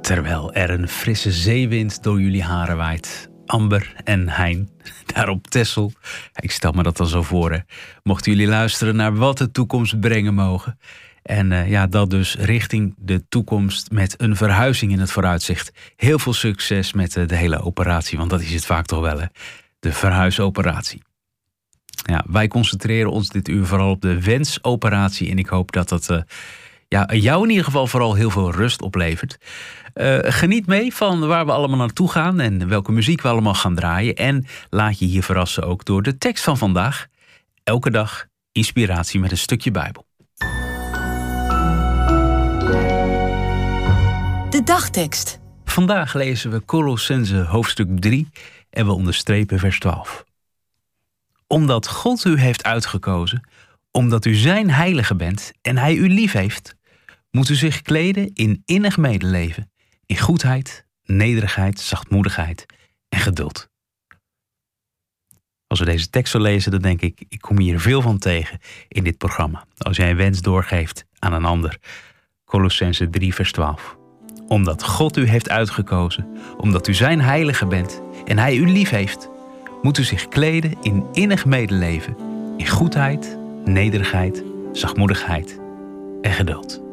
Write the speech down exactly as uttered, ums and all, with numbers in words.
Terwijl er een frisse zeewind door jullie haren waait. Amber en Hein, daar op Texel. Ik stel me dat dan zo voor. Hè. Mochten jullie luisteren naar wat de toekomst brengen mogen. En uh, ja, dat dus richting de toekomst met een verhuizing in het vooruitzicht. Heel veel succes met uh, de hele operatie, want dat is het vaak toch wel, hè? De verhuisoperatie. Ja, wij concentreren ons dit uur vooral op de wensoperatie. En ik hoop dat dat uh, ja, jou in ieder geval vooral heel veel rust oplevert. Uh, geniet mee van waar we allemaal naartoe gaan en welke muziek we allemaal gaan draaien. En laat je hier verrassen ook door de tekst van vandaag. Elke dag inspiratie met een stukje Bijbel. De dagtekst. Vandaag lezen we Kolossenzen hoofdstuk drie en we onderstrepen vers twaalf. Omdat God u heeft uitgekozen, omdat u zijn heilige bent en hij u lief heeft, moet u zich kleden in innig medeleven, in goedheid, nederigheid, zachtmoedigheid en geduld. Als we deze tekst zo lezen, dan denk ik, ik kom hier veel van tegen in dit programma. Als jij een wens doorgeeft aan een ander. Kolossenzen drie vers twaalf. Omdat God u heeft uitgekozen, omdat u zijn heilige bent en hij u lief heeft, moet u zich kleden in innig medeleven, in goedheid, nederigheid, zachtmoedigheid en geduld.